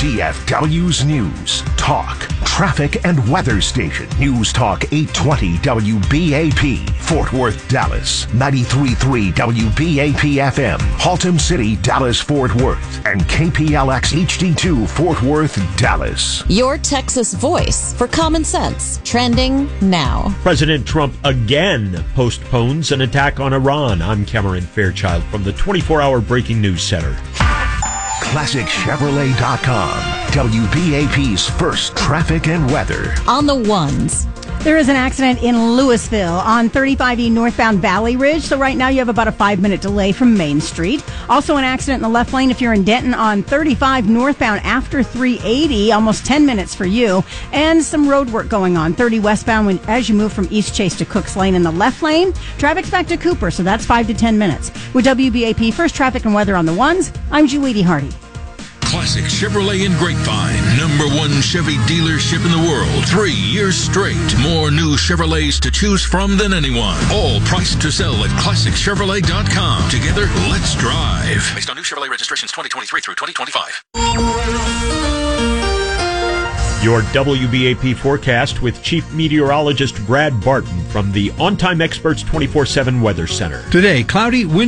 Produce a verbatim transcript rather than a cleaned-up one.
D F W's News, Talk, Traffic and Weather Station. News Talk eight twenty W B A P, Fort Worth, Dallas. ninety-three point three W B A P F M, Haltom City, Dallas, Fort Worth. And K P L X H D two, Fort Worth, Dallas. Your Texas voice for common sense. Trending now. President Trump again postpones an attack on Iran. I'm Cameron Fairchild from the twenty-four hour Breaking News Center. Classic Chevrolet dot com, W B A P's first traffic and weather. On the ones. There is an accident in Louisville on thirty-five E northbound Valley Ridge. So right now you have about a five-minute delay from Main Street. Also an accident in the left lane if you're in Denton on thirty-five northbound after three eighty, almost ten minutes for you. And some road work going on, thirty westbound when, as you move from East Chase to Cooks Lane in the left lane. Traffic's back to Cooper, so that's five to ten minutes. With W B A P First Traffic and Weather on the ones, I'm Julie Hardy. Classic Chevrolet in Grapevine, number one Chevy dealership in the world. Three years straight. More new Chevrolets to choose from than anyone. All priced to sell at Classic Chevrolet dot com. Together, let's drive. Based on new Chevrolet registrations twenty twenty-three through twenty twenty-five. Your W B A P forecast with Chief Meteorologist Brad Barton from the On Time Experts twenty-four seven Weather Center. Today, cloudy, wind